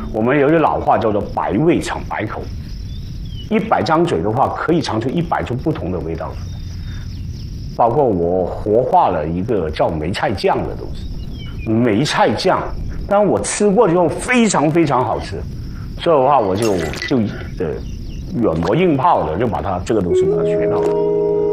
我们有一句老话叫做“百味尝百口”，100张嘴的话可以尝出100种不同的味道出来。包括我活化了一个叫梅菜酱的东西，梅菜酱，当然我吃过之后非常非常好吃，所以的话我就软磨硬泡的就把它这个东西把它学到了。